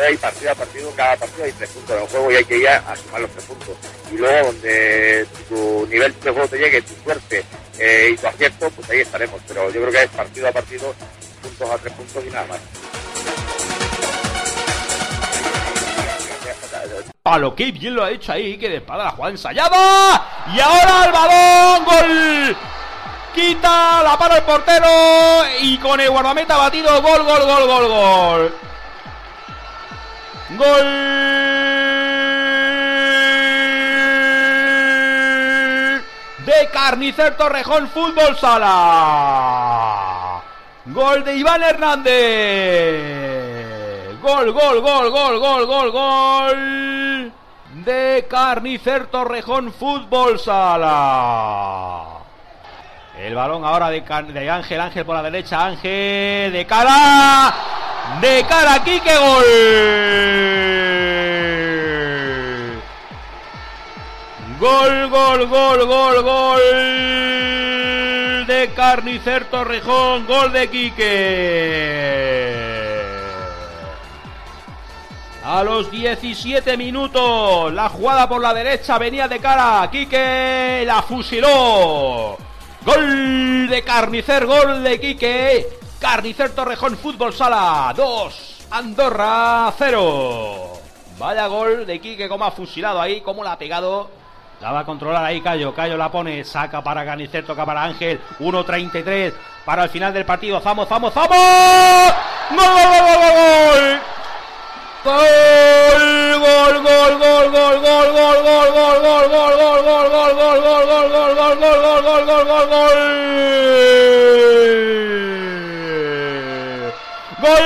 Puede ir partido a partido, cada partido hay 3 puntos en el juego y hay que ir a sumar los 3 puntos. Y luego donde tu nivel de juego te llegue, tu suerte y tu acierto, pues ahí estaremos. Pero yo creo que es partido a partido, puntos a 3 puntos y nada más. Palo, qué bien lo ha hecho ahí, que de espada la jugada ensayada. Y ahora el balón, gol. Quita, la para el portero y con el guardameta batido, gol. Gol de Carnicer Torrejón Fútbol Sala. Gol de Iván Hernández. Gol de Carnicer Torrejón Fútbol Sala. El balón ahora de Ángel por la derecha, Ángel de cara, Quique, gol de Carnicer Torrejón, gol de Quique. A los 17 minutos, la jugada por la derecha venía de cara, Quique la fusiló. Gol de Carnicer, gol de Quique. Carnicer Torrejón Fútbol Sala 2, Andorra 0. Vaya gol de Quique, como ha fusilado ahí, como la ha pegado. La va a controlar ahí Cayo la pone, saca para Carnicer, toca para Ángel. 1:33 para el final del partido. ¡Vamos! ¡Gol! Gol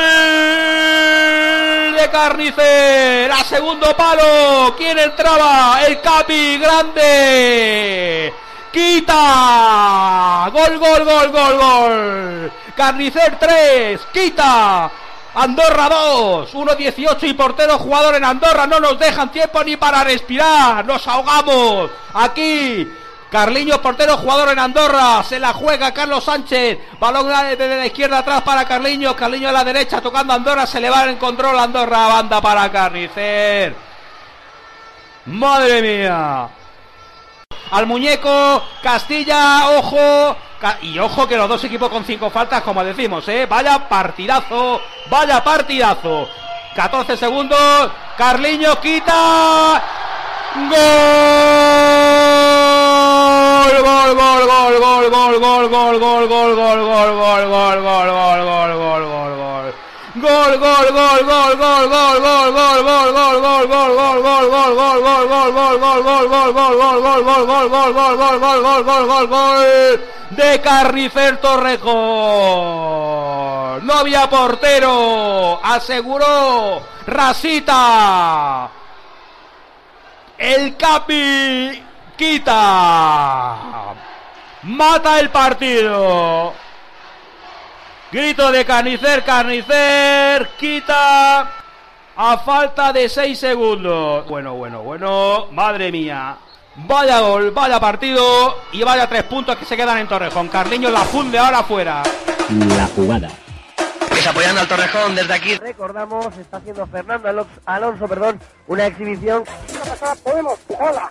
de Carnicer a segundo palo. ¿Quién entraba? El Capi, grande. Quita. Gol. Carnicer 3, Quita. Andorra 2, 1:18 y portero jugador en Andorra. No nos dejan tiempo ni para respirar. Nos ahogamos aquí. Carliños, portero jugador en Andorra. Se la juega Carlos Sánchez. Balón desde la izquierda atrás para Carliños. Carliños a la derecha tocando Andorra. Se le va en control Andorra. Banda para Carnicer. Madre mía. Al muñeco. Castilla. Ojo. Y ojo que los dos equipos con 5 faltas, como decimos, vaya partidazo. 14 segundos. Carliños quita. Gol. De Carnicer Torrejón. No había portero, aseguró Rasita. El Capi quita. Mata el partido. Grito de Carnicer quita a falta de 6 segundos. Bueno, madre mía. Vaya gol, vaya partido y vaya 3 puntos que se quedan en Torrejón. Carliños la funde ahora afuera. La jugada. Pues apoyando al Torrejón desde aquí. Recordamos, está haciendo Fernando Alonso, una exhibición. Podemos, hola.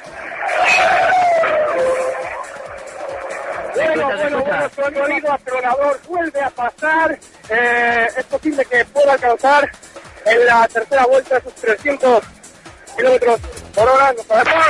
Bueno, su amigo acelerador vuelve a pasar. Es posible que pueda alcanzar en la tercera vuelta sus 300 kilómetros por hora. Nos podemos...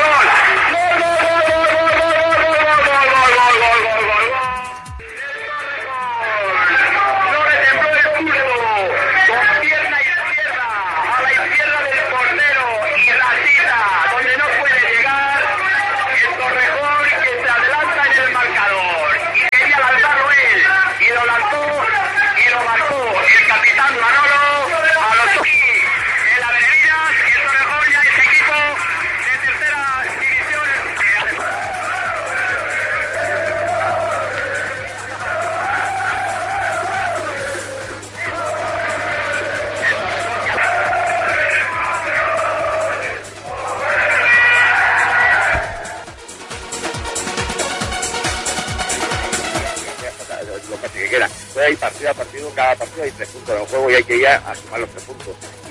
Hay partido a partido, cada partido hay 3 puntos en el juego y hay que ir a sumar los 3 puntos.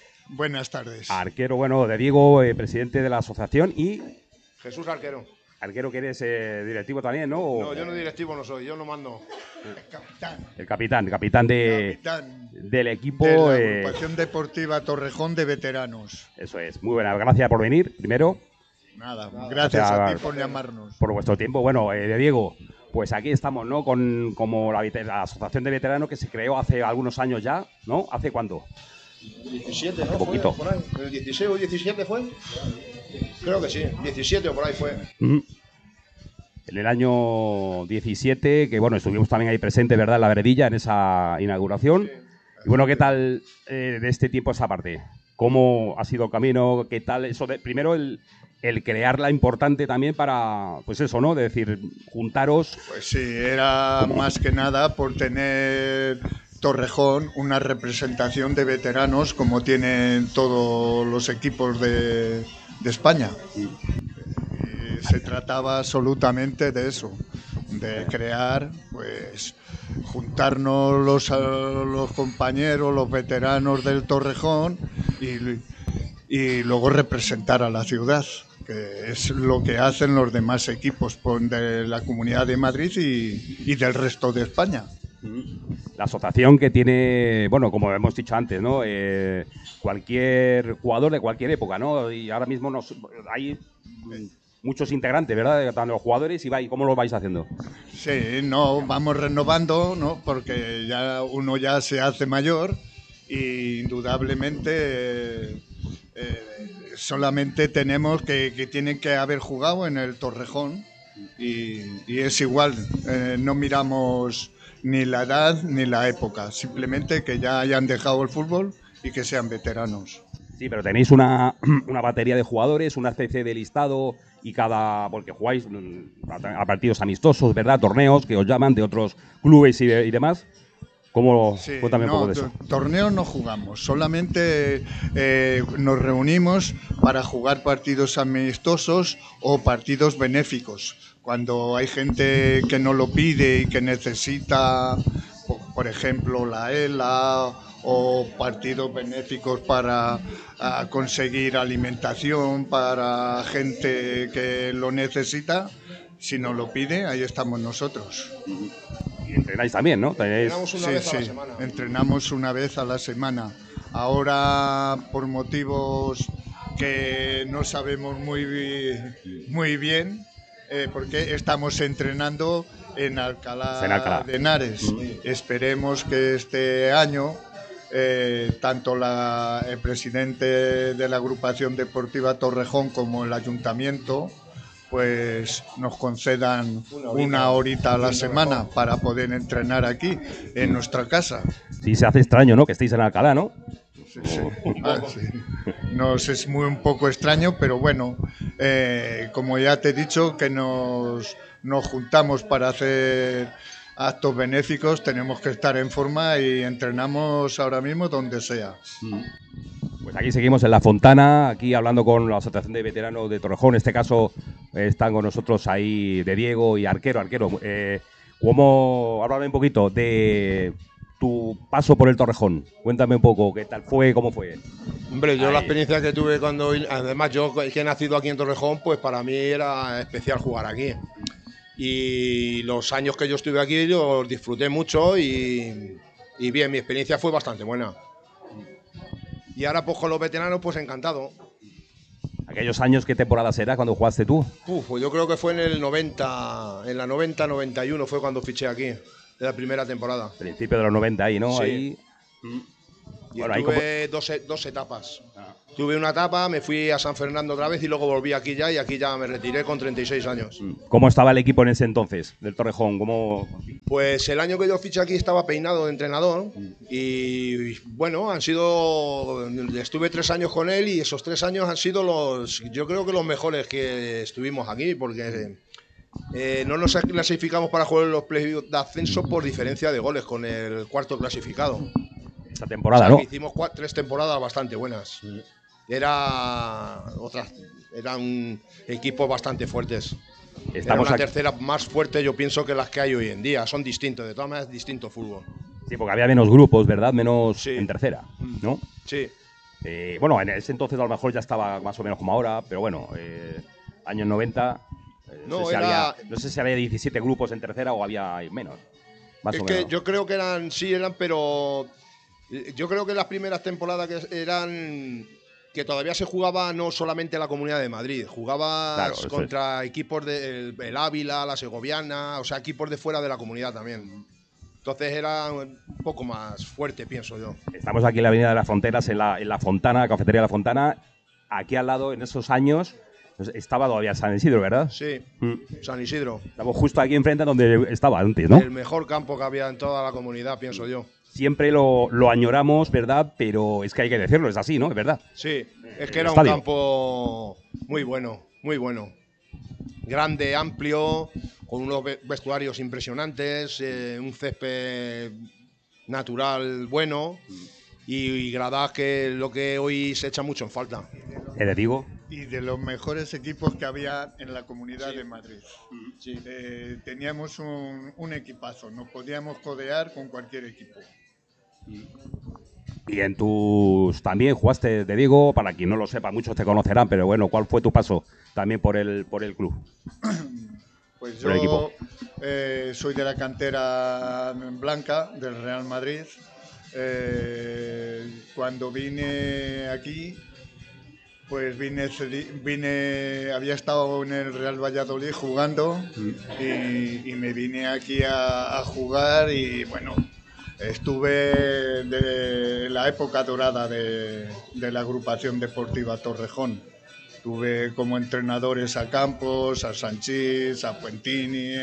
Buenas tardes. Arquero, bueno, de Diego, presidente de la asociación, y Jesús Arquero. arquero que eres directivo también, ¿no? No, yo no directivo no soy, yo no mando. El capitán del equipo. De la Agrupación Deportiva Torrejón de Veteranos. Eso es, muy buena. Gracias por venir, primero. Nada, gracias a ti por llamarnos. Por vuestro tiempo. Bueno, de Diego, pues aquí estamos, ¿no? Con como la asociación de veteranos que se creó hace algunos años ya, ¿no? ¿Hace cuánto? 17, ¿no? Un poquito. Fue por ahí. ¿El 16 o 17 fue? Creo que sí, 17 o por ahí fue. En el año 17, que bueno, estuvimos también ahí presentes, ¿verdad? En la veredilla, en esa inauguración. Sí. Y bueno, ¿qué tal de este tiempo esa parte? ¿Cómo ha sido el camino? ¿Qué tal eso de, primero el crearla importante también para, pues eso, ¿no? De decir, juntaros. Pues sí, era más que nada por tener Torrejón una representación de veteranos como tienen todos los equipos de España. Y se trataba absolutamente de eso, de crear, pues, juntarnos los compañeros, los veteranos del Torrejón y luego representar a la ciudad, que es lo que hacen los demás equipos de la Comunidad de Madrid y del resto de España. La asociación que tiene, bueno, como hemos dicho antes, ¿no? Cualquier jugador de cualquier época, ¿no? Y ahora mismo hay muchos integrantes, ¿verdad? Están los jugadores y ¿cómo lo vais haciendo? Sí, no, vamos renovando, ¿no? Porque uno ya se hace mayor y indudablemente solamente tenemos que tienen que haber jugado en el Torrejón y es igual, no miramos ni la edad ni la época, simplemente que ya hayan dejado el fútbol y que sean veteranos. Sí, pero tenéis una batería de jugadores, una especie de listado y porque jugáis a partidos amistosos, ¿verdad? Torneos que os llaman de otros clubes y demás. ¿Cómo? Sí, Cuéntame un poco de eso. Torneos no jugamos, solamente nos reunimos para jugar partidos amistosos o partidos benéficos. Cuando hay gente que no lo pide y que necesita, por ejemplo, la ELA o partidos benéficos para conseguir alimentación para gente que lo necesita, si nos lo pide, ahí estamos nosotros. Y entrenáis también, ¿no? Entrenamos una vez a la semana. Entrenamos una vez a la semana. Ahora, por motivos que no sabemos muy bien, porque estamos entrenando en Alcalá de Henares. Esperemos que este año tanto el presidente de la Agrupación Deportiva Torrejón como el ayuntamiento pues nos concedan una horita a la semana para poder entrenar aquí en nuestra casa. Sí, se hace extraño, ¿no? Que estéis en Alcalá, ¿no? Sí. Nos es un poco extraño, pero bueno, como ya te he dicho, que nos juntamos para hacer actos benéficos, tenemos que estar en forma y entrenamos ahora mismo donde sea. Pues aquí seguimos en La Fontana, aquí hablando con la Asociación de Veteranos de Torrejón. En este caso están con nosotros ahí de Diego y Arquero. Háblame un poquito de tu paso por el Torrejón. Cuéntame un poco, ¿qué tal fue, cómo fue? Hombre, yo la experiencia que tuve además yo que he nacido aquí en Torrejón, pues para mí era especial jugar aquí. Y los años que yo estuve aquí, yo disfruté mucho y bien, mi experiencia fue bastante buena. Y ahora pues con los veteranos, pues encantado. ¿Aquellos años qué temporada será cuando jugaste tú? Pues yo creo que fue en el 90, en la 90-91 fue cuando fiché aquí, de la primera temporada. Principio de los 90 ahí, ¿no? Sí. Ahí. Y Bueno, tuve dos etapas. Tuve una etapa, me fui a San Fernando otra vez y luego volví aquí ya y aquí ya me retiré con 36 años. ¿Cómo estaba el equipo en ese entonces del Torrejón? Pues el año que yo fiché aquí estaba Peinado de entrenador y bueno, estuve 3 años con él y esos 3 años han sido yo creo que los mejores que estuvimos aquí porque no nos clasificamos para jugar en los playoffs de ascenso por diferencia de goles con el cuarto clasificado. Esta temporada, o sea, ¿no? Hicimos 3 temporadas bastante buenas. Eran equipos bastante fuertes. Era una tercera más fuerte, yo pienso, que las que hay hoy en día. Son distintos, de todas maneras, distinto fútbol. Sí, porque había menos grupos, ¿verdad? Menos sí. En tercera, ¿no? Sí. Bueno, en ese entonces a lo mejor ya estaba más o menos como ahora, pero bueno, años 90. No sé si había 17 grupos en tercera o había menos. Más o menos. Yo creo que eran, pero yo creo que las primeras temporadas que eran que todavía se jugaba no solamente la Comunidad de Madrid, jugabas contra equipos del Ávila, la Segoviana, o sea, equipos de fuera de la comunidad también. Entonces era un poco más fuerte, pienso yo. Estamos aquí en la Avenida de las Fronteras, en la Fontana, Cafetería La Fontana. Aquí al lado, en esos años, pues estaba todavía San Isidro, ¿verdad? Sí, San Isidro. Estamos justo aquí enfrente donde estaba antes, ¿no? El mejor campo que había en toda la comunidad, pienso yo. Siempre lo añoramos, ¿verdad? Pero es que hay que decirlo, es así, ¿no? Es verdad. Sí, es que era un campo muy bueno, muy bueno. Grande, amplio, con unos vestuarios impresionantes, un césped natural bueno y gradas, que es lo que hoy se echa mucho en falta. Te digo. Y de los mejores equipos que había en la Comunidad de Madrid. Sí. Teníamos un equipazo, nos podíamos codear con cualquier equipo. Y en tus también jugaste, te digo, para quien no lo sepa, muchos te conocerán, pero bueno, ¿cuál fue tu paso también por el club? Pues yo soy de la cantera blanca del Real Madrid. Cuando vine aquí, pues había estado en el Real Valladolid jugando y me vine aquí a jugar y bueno, estuve de la época dorada de la agrupación deportiva Torrejón. Tuve como entrenadores a Campos, a Sanchís, a Puentini,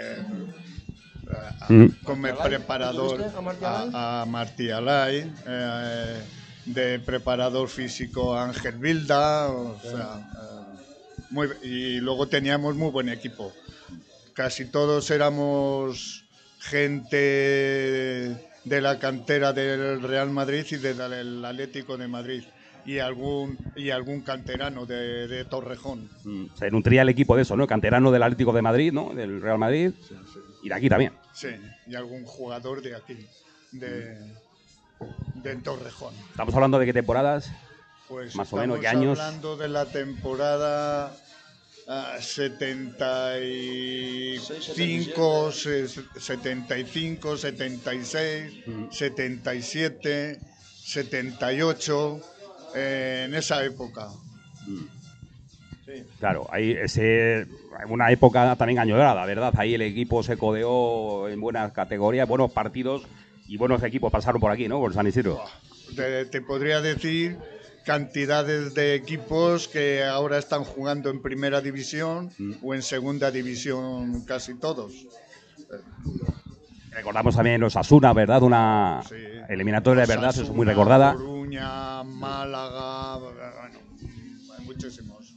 como preparador a Martí Alay, de preparador físico a Ángel Vilda, o sea, y luego teníamos muy buen equipo. Casi todos éramos gente de la cantera del Real Madrid y del Atlético de Madrid. Y algún canterano de Torrejón. Se nutría el equipo de eso, ¿no? Canterano del Atlético de Madrid, ¿no? Del Real Madrid. Sí. Y de aquí también. Sí, y algún jugador de aquí, de Torrejón. ¿Estamos hablando de qué temporadas? Pues más o menos, ¿qué años? Estamos hablando de la temporada 75, 76, 77, 78... en esa época. Sí. Claro, ahí una época también añorada, ¿verdad? Ahí el equipo se codeó en buenas categorías, buenos partidos y buenos equipos pasaron por aquí, ¿no? Por San Isidro. Te podría decir cantidades de equipos que ahora están jugando en primera división o en segunda división, casi todos. Recordamos también los Osasuna, ¿verdad? Una eliminatoria, ¿verdad? Osasuna, es muy recordada. Coruña, Málaga, bueno, hay muchísimos.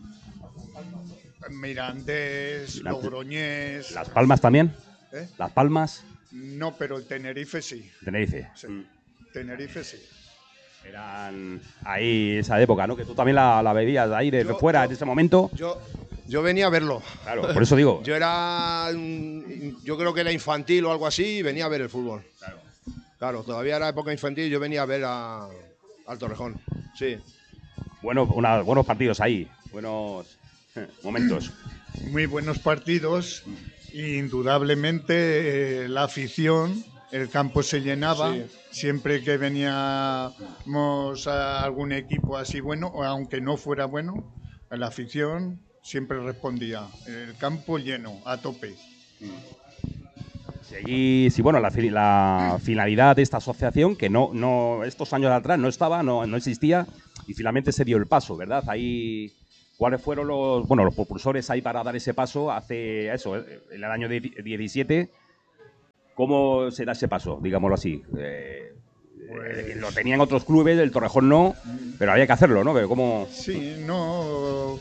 Mirandés, Logroñés. ¿Las Palmas también? ¿Las Palmas? No, pero el Tenerife sí. Tenerife. Sí. Tenerife sí. Eran ahí esa época, ¿no? Que tú también la bebías ahí de fuera en ese momento. Yo venía a verlo. Claro, por eso digo. Yo creo que era infantil o algo así y venía a ver el fútbol. Claro, todavía era época infantil y yo venía a ver al Torrejón. Sí. Bueno, buenos partidos ahí, buenos momentos. Muy buenos partidos. Indudablemente la afición, el campo se llenaba. Sí. Siempre que veníamos a algún equipo así bueno, o aunque no fuera bueno, la afición siempre respondía. El campo lleno, a tope. Sí, bueno, la finalidad de esta asociación, que no estos años atrás no estaba, no existía, y finalmente se dio el paso, ¿verdad? Ahí, ¿cuáles fueron los propulsores ahí para dar ese paso hace eso, en el año 17? ¿Cómo se da ese paso, digámoslo así? Pues lo tenían otros clubes, el Torrejón no, pero había que hacerlo, ¿no? ¿Cómo? Sí, no.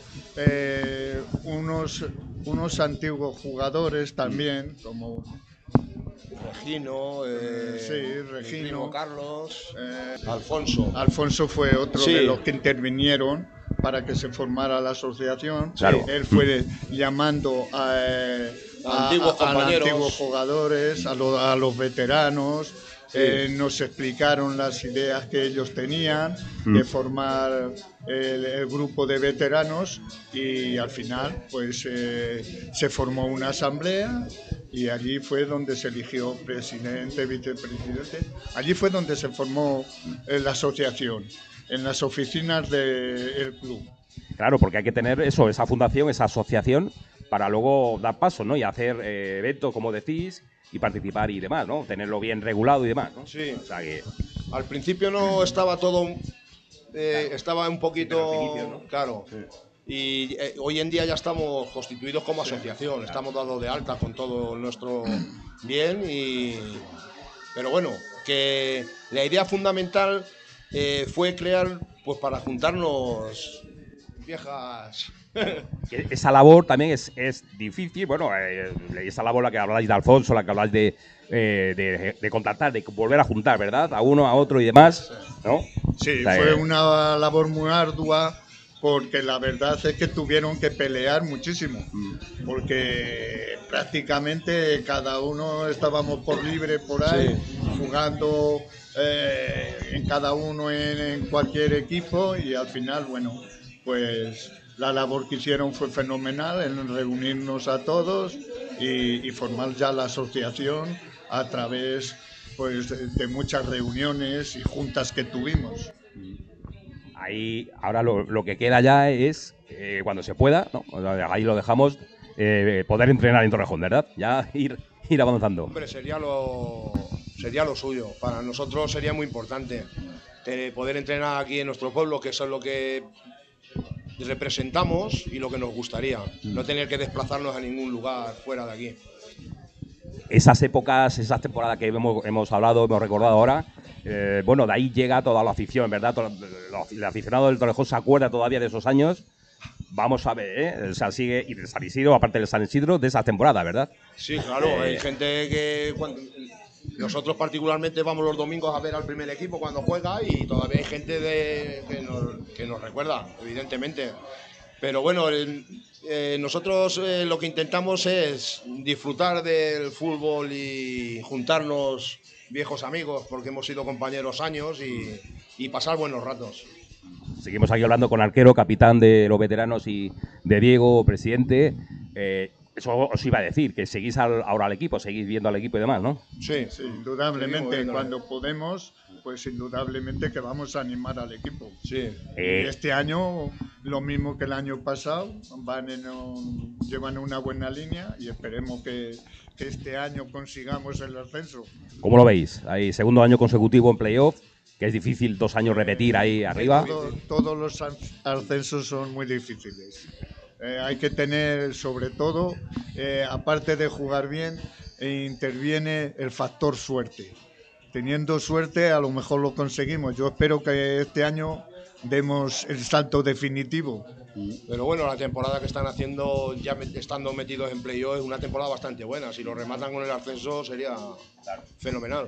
Unos antiguos jugadores también, como Regino, Regino, Carlos, Alfonso. Alfonso fue otro de los que intervinieron para que se formara la asociación. Claro. Él fue llamando Antiguos compañeros. Antiguos jugadores, a los veteranos. Nos explicaron las ideas que ellos tenían de formar el grupo de veteranos y al final pues se formó una asamblea y allí fue donde se eligió presidente, vicepresidente. Allí fue donde se formó la asociación, en las oficinas del club. Claro, porque hay que tener eso, esa fundación, esa asociación, para luego dar paso, ¿no? Y hacer eventos, como decís, y participar y demás, ¿no? Tenerlo bien regulado y demás, ¿no? Sí. O sea que... Al principio no estaba todo... estaba un poquito... inicio, ¿no? Claro. Sí. Y hoy en día ya estamos constituidos como asociación, claro. Estamos dados de alta con todo nuestro bien pero bueno, que la idea fundamental fue crear, pues para juntarnos viejas... Esa labor también es difícil, bueno, esa labor la que habláis de Alfonso, la que habláis de contactar, de volver a juntar, ¿verdad? A uno, a otro y demás, ¿no? Sí, o sea, fue una labor muy ardua porque la verdad es que tuvieron que pelear muchísimo, porque prácticamente cada uno estábamos por libre por ahí, jugando en cada uno en cualquier equipo y al final, bueno, pues... La labor que hicieron fue fenomenal en reunirnos a todos y formar ya la asociación a través pues, de muchas reuniones y juntas que tuvimos. Ahí ahora lo que queda ya es, cuando se pueda, ¿no? Ahí lo dejamos, poder entrenar en Torrejón, ¿verdad? Ya ir avanzando. Hombre, sería lo suyo. Para nosotros sería muy importante poder entrenar aquí en nuestro pueblo, que eso es lo que representamos y lo que nos gustaría, no tener que desplazarnos a ningún lugar fuera de aquí. Esas épocas, esas temporadas que hemos hablado, hemos recordado ahora, bueno, de ahí llega toda la afición, ¿verdad? El aficionado del Torrejón se acuerda todavía de esos años. Vamos a ver, o sea, sigue, y de San Isidro, aparte del San Isidro, de esas temporadas, ¿verdad? Sí, claro, hay gente que... Nosotros particularmente vamos los domingos a ver al primer equipo cuando juega y todavía hay gente que nos recuerda, evidentemente. Pero bueno, nosotros lo que intentamos es disfrutar del fútbol y juntarnos viejos amigos porque hemos sido compañeros años y pasar buenos ratos. Seguimos aquí hablando con Arquero, capitán de los veteranos, y de Diego, presidente. Eso os iba a decir, que seguís ahora al equipo, seguís viendo al equipo y demás, ¿no? Sí, indudablemente. Cuando podemos, pues indudablemente que vamos a animar al equipo. Sí. Este año, lo mismo que el año pasado, llevan una buena línea y esperemos que este año consigamos el ascenso. ¿Cómo lo veis? Hay segundo año consecutivo en playoff, que es difícil 2 años repetir ahí arriba. Todos los ascensos son muy difíciles. Hay que tener, sobre todo, aparte de jugar bien, interviene el factor suerte. Teniendo suerte, a lo mejor lo conseguimos. Yo espero que este año demos el salto definitivo. Pero bueno, la temporada que están haciendo, ya estando metidos en playoff, es una temporada bastante buena. Si lo rematan con el ascenso, sería fenomenal.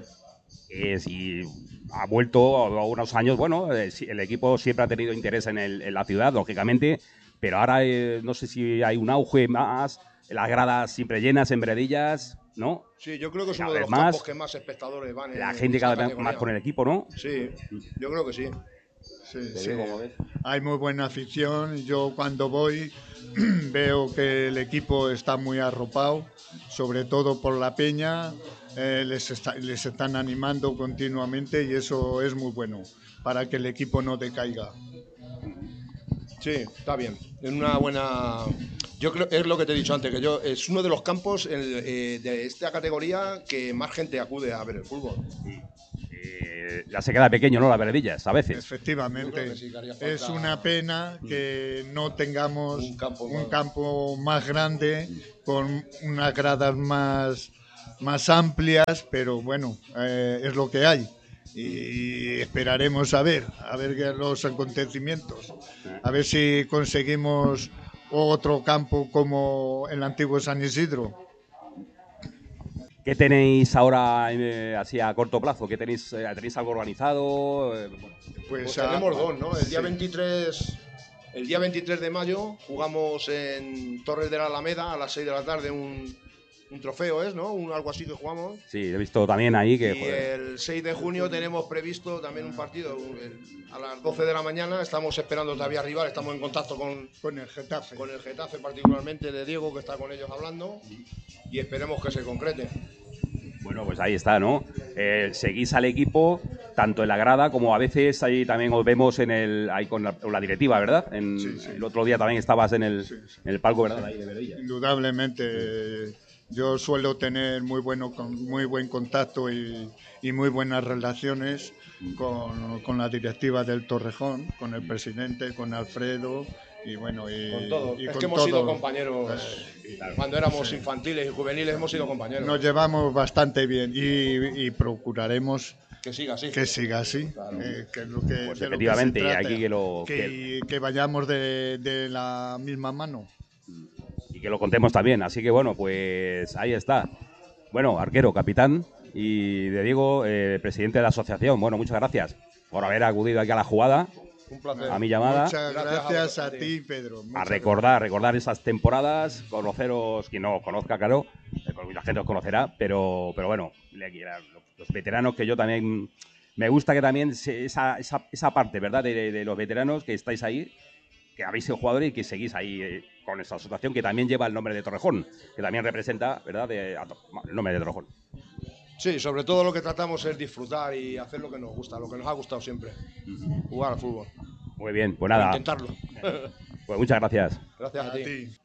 Y ha vuelto a unos años, bueno, el equipo siempre ha tenido interés en la ciudad, lógicamente. Pero ahora no sé si hay un auge más, las gradas siempre llenas en Veredillas, ¿no? Sí, yo creo que es uno de los campos que más espectadores van. La gente cada vez más con el equipo, ¿no? Sí, yo creo que sí. Sí. Hay muy buena afición. Yo cuando voy veo que el equipo está muy arropado, sobre todo por la peña. Les están animando continuamente y eso es muy bueno para que el equipo no decaiga. Sí, está bien. Es una buena... Yo creo, es lo que te he dicho antes, que es uno de los campos de esta categoría que más gente acude a ver el fútbol. Ya se queda pequeño, ¿no? Las Veredillas, a veces. Efectivamente. Sí, es una pena que no tengamos un campo más grande, con unas gradas más amplias, pero bueno, es lo que hay. Y esperaremos a ver los acontecimientos, a ver si conseguimos otro campo como el antiguo San Isidro. ¿Qué tenéis ahora así a corto plazo? ¿Qué tenéis algo organizado? Pues tenemos dos, ¿no? El día 23 de mayo jugamos en Torres de la Alameda a las 6 de la tarde un Un trofeo es, ¿no? Algo así que jugamos. Sí, he visto también ahí que... Y el 6 de junio tenemos previsto también un partido a las 12 de la mañana. Estamos esperando todavía rival, estamos en contacto con el Getafe. Con el Getafe particularmente de Diego, que está con ellos hablando. Y esperemos que se concrete. Bueno, pues ahí está, ¿no? Seguís al equipo, tanto en la grada como a veces ahí también os vemos ahí con la directiva, ¿verdad? Sí, sí. El otro día también estabas en el, Sí, sí. en el palco, ¿verdad? Ahí de Vedella. Indudablemente, yo suelo tener muy buen contacto y muy buenas relaciones con la directiva del Torrejón, con el presidente, con Alfredo y bueno, Con todos. y Es con que hemos sido todos. compañeros. Cuando éramos infantiles y juveniles hemos sido compañeros. Nos llevamos bastante bien y procuraremos que siga así. Que siga así. Claro. Que es lo que, Pues de lo que efectivamente, se y trata, aquí que vayamos de la misma mano. Y que lo contemos también. Así que bueno, pues ahí está. Bueno, arquero, capitán, y de Diego, presidente de la asociación. Bueno, muchas gracias por haber acudido aquí a la jugada. Un placer. A mi llamada. Muchas gracias a ti, Pedro. A recordar esas temporadas, conoceros, quien no os conozca, claro, la gente os conocerá, pero bueno, los veteranos, que yo también, me gusta que también esa parte, ¿verdad?, de los veteranos que estáis ahí, que habéis sido jugadores y que seguís ahí con esa asociación que también lleva el nombre de Torrejón, que también representa, ¿verdad?, el nombre de Torrejón. Sí, sobre todo lo que tratamos es disfrutar y hacer lo que nos gusta, lo que nos ha gustado siempre, jugar al fútbol. Muy bien, pues nada. Intentarlo. Pues muchas gracias. Gracias a ti.